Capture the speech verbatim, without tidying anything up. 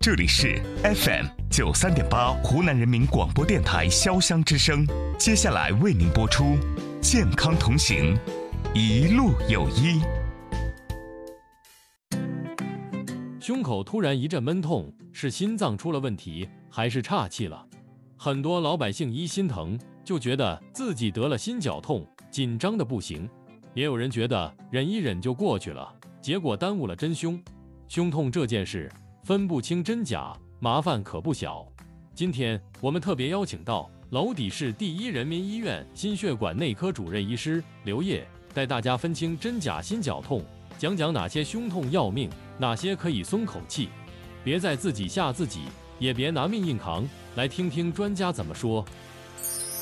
这里是 F M 九三点八湖南人民广播电台潇湘之声，接下来为您播出健康同行，一路有医。 胸口突然一阵闷痛，是心脏出了问题，还是岔气了？很多老百姓一心疼，就觉得自己得了心绞痛，紧张的不行。也有人觉得忍一忍就过去了，结果耽误了真凶。胸痛这件事分不清真假，麻烦可不小。今天我们特别邀请到娄底市第一人民医院心血管内科主任医师刘烨，带大家分清真假心绞痛，讲讲哪些胸痛要命，哪些可以松口气。别再自己吓自己，也别拿命硬扛，来听听专家怎么说。